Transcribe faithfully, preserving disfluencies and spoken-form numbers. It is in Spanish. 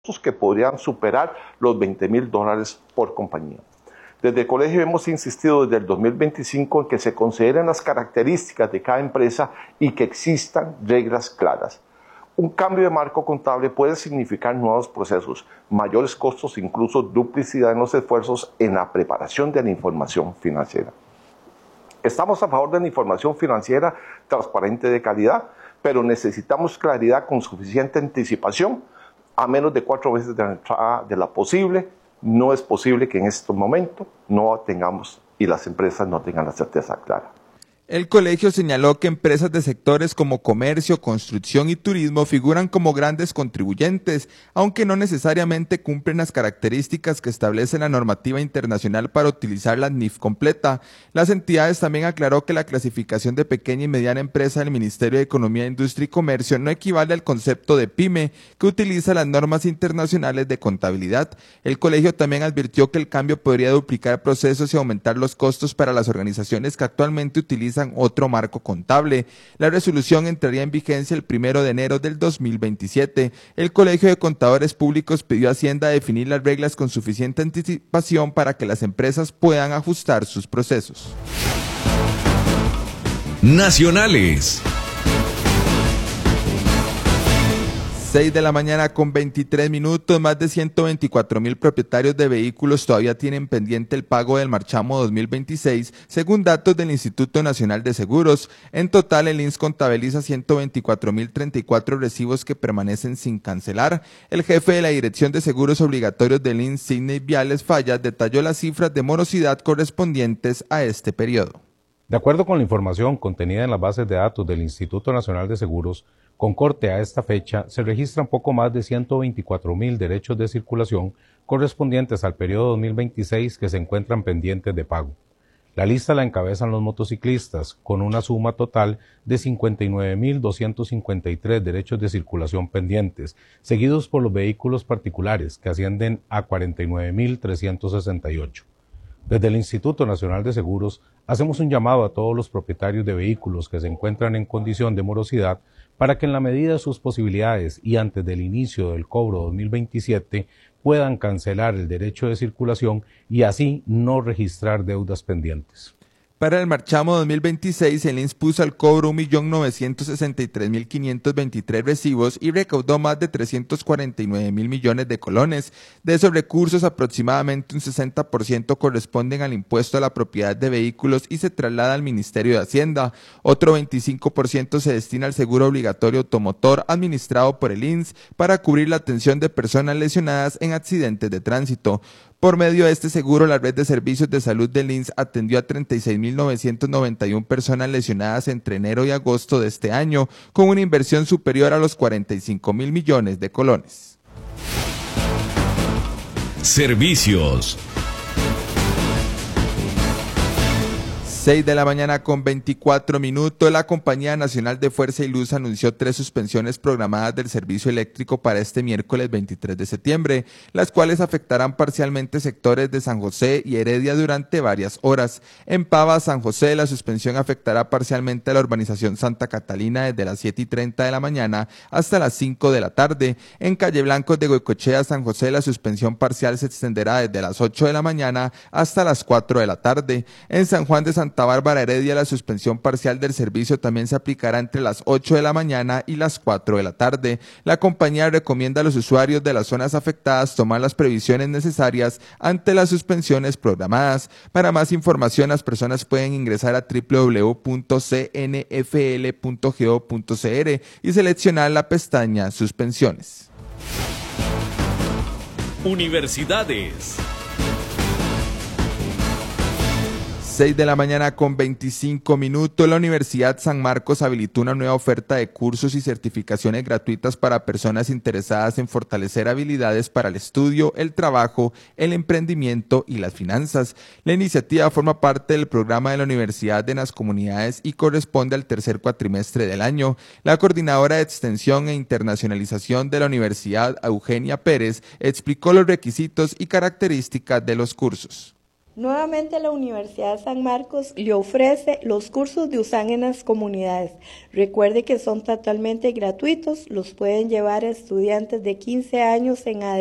que podrían superar los veinte mil dólares por compañía. Desde el colegio hemos insistido desde el dos mil veinticinco en que se consideren las características de cada empresa y que existan reglas claras. Un cambio de marco contable puede significar nuevos procesos, mayores costos, incluso duplicidad en los esfuerzos en la preparación de la información financiera. Estamos a favor de la información financiera transparente de calidad, pero necesitamos claridad con suficiente anticipación. A menos de cuatro veces de la entrada de la posible, no es posible que en este momento no tengamos y las empresas no tengan la certeza clara. El colegio señaló que empresas de sectores como comercio, construcción y turismo figuran como grandes contribuyentes, aunque no necesariamente cumplen las características que establece la normativa internacional para utilizar la N I F completa. Las entidades también aclaró que la clasificación de pequeña y mediana empresa del Ministerio de Economía, Industria y Comercio no equivale al concepto de pyme, que utiliza las normas internacionales de contabilidad. El colegio también advirtió que el cambio podría duplicar procesos y aumentar los costos para las organizaciones que actualmente utilizan otro marco contable. La resolución entraría en vigencia el primero de enero del dos mil veintisiete. El Colegio de Contadores Públicos pidió a Hacienda definir las reglas con suficiente anticipación para que las empresas puedan ajustar sus procesos. Nacionales. seis de la mañana con veintitrés minutos, más de ciento veinticuatro mil propietarios de vehículos todavía tienen pendiente el pago del marchamo dos mil veintiséis, según datos del Instituto Nacional de Seguros. En total, el I N S contabiliza ciento veinticuatro mil treinta y cuatro recibos que permanecen sin cancelar. El jefe de la Dirección de Seguros Obligatorios del I N S, Sidney Viales Fallas, detalló las cifras de morosidad correspondientes a este periodo. De acuerdo con la información contenida en las bases de datos del Instituto Nacional de Seguros, con corte a esta fecha, se registran poco más de ciento veinticuatro mil derechos de circulación correspondientes al periodo dos mil veintiséis que se encuentran pendientes de pago. La lista la encabezan los motociclistas, con una suma total de cincuenta y nueve mil doscientos cincuenta y tres derechos de circulación pendientes, seguidos por los vehículos particulares, que ascienden a cuarenta y nueve mil trescientos sesenta y ocho. Desde el Instituto Nacional de Seguros, hacemos un llamado a todos los propietarios de vehículos que se encuentran en condición de morosidad para que en la medida de sus posibilidades y antes del inicio del cobro dos mil veintisiete puedan cancelar el derecho de circulación y así no registrar deudas pendientes. Para el marchamo dos mil veintiséis, el I N S puso al cobro un millón novecientos sesenta y tres mil quinientos veintitrés recibos y recaudó más de trescientos cuarenta y nueve mil millones de colones. De esos recursos, aproximadamente un sesenta por ciento corresponden al impuesto a la propiedad de vehículos y se traslada al Ministerio de Hacienda. Otro veinticinco por ciento se destina al seguro obligatorio automotor administrado por el I N S para cubrir la atención de personas lesionadas en accidentes de tránsito. Por medio de este seguro, la red de servicios de salud del I N S atendió a treinta y seis mil novecientas noventa y una personas lesionadas entre enero y agosto de este año, con una inversión superior a los cuarenta y cinco mil millones de colones. Servicios. seis de la mañana con veinticuatro minutos, la Compañía Nacional de Fuerza y Luz anunció tres suspensiones programadas del servicio eléctrico para este miércoles veintitrés de septiembre, las cuales afectarán parcialmente sectores de San José y Heredia durante varias horas. En Pava, San José, la suspensión afectará parcialmente a la urbanización Santa Catalina desde las siete y treinta de la mañana hasta las cinco de la tarde. En Calle Blancos de Goicoechea, San José, la suspensión parcial se extenderá desde las ocho de la mañana hasta las cuatro de la tarde. En San Juan de Santa Santa Bárbara Heredia, la suspensión parcial del servicio también se aplicará entre las ocho de la mañana y las cuatro de la tarde. La compañía recomienda a los usuarios de las zonas afectadas tomar las previsiones necesarias ante las suspensiones programadas. Para más información, las personas pueden ingresar a doble u doble u doble u punto c n f l punto go punto c r y seleccionar la pestaña Suspensiones. Universidades. seis de la mañana con veinticinco minutos, la Universidad San Marcos habilitó una nueva oferta de cursos y certificaciones gratuitas para personas interesadas en fortalecer habilidades para el estudio, el trabajo, el emprendimiento y las finanzas. La iniciativa forma parte del programa de la Universidad de las Comunidades y corresponde al tercer cuatrimestre del año. La coordinadora de Extensión e Internacionalización de la Universidad, Eugenia Pérez, explicó los requisitos y características de los cursos. Nuevamente la Universidad de San Marcos le ofrece los cursos de U S A N en las comunidades. Recuerde que son totalmente gratuitos, los pueden llevar a estudiantes de quince años en adelante.